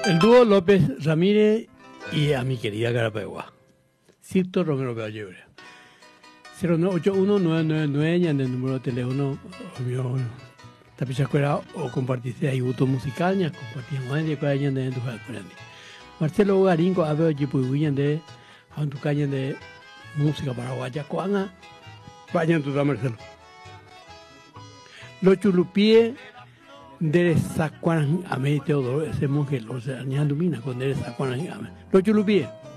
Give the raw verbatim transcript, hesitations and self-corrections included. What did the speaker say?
El dúo López Ramírez y a mi querida Carapegua. Cito Romero Gallebre. cero nueve ocho uno nueve nueve nueve ya en el número de teléfono mío tapizacuera o compartirse ahí gusto musical ya compartimos más de cuarenta de tu cuarenta. Marcelo Garinco a ver yo pues de a tu calle de música paraguaya cuana vayan tu Marcelo. Los chulupíes de Sacuán a medio Teodoro ese monje o sea ni andumina con de Sacuán a los chulupíes